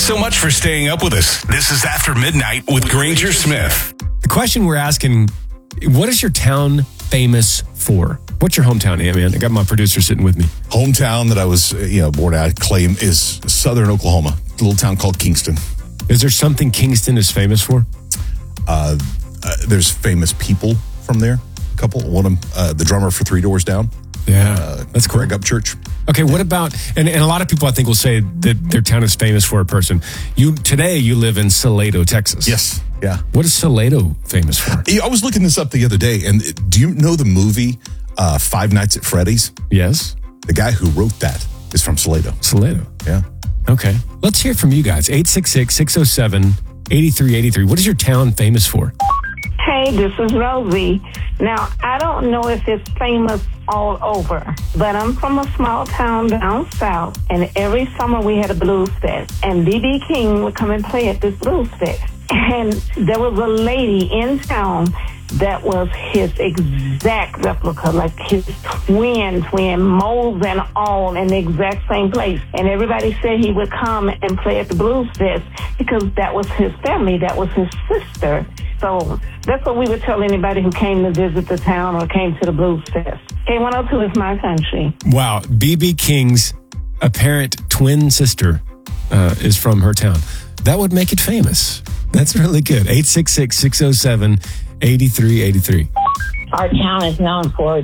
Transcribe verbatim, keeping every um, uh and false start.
so much for staying up with us. This is After Midnight with Granger Smith. The question we're asking, what is your town famous for? What's your hometown, yeah, man? I got my producer sitting with me. Hometown that I was, you know, born at, claim is southern Oklahoma, a little town called Kingston. Is there something Kingston is famous for? Uh, uh, there's famous people from there. A couple. One of them, uh, the drummer for Three Doors Down. Yeah, uh, that's cool. Greg Upchurch. Okay, what about, and, and a lot of people I think will say that their town is famous for a person. You Today you live in Salado, Texas. Yes, yeah. What is Salado famous for? Yeah, I was looking this up the other day, and do you know the movie uh, Five Nights at Freddy's? Yes. The guy who wrote that is from Salado. Salado. Yeah. Okay. Let's hear from you guys. eight six six, six oh seven, eight three eight three. What is your town famous for? Hey, this is Rosie. Now, I don't know if it's famous all over, but I'm from a small town down south, and every summer we had a blues fest, and B B King would come and play at this blues fest. And there was a lady in town that was his exact replica, like his twin, twin, moles and all in the exact same place. And everybody said he would come and play at the blues fest because that was his family, that was his sister. So that's what we would tell anybody who came to visit the town or came to the blues fest. K one oh two is my country. Wow. B B King's apparent twin sister uh, is from her town. That would make it famous. That's really good. eight six six, six oh seven, eight three eight three. Our town is known for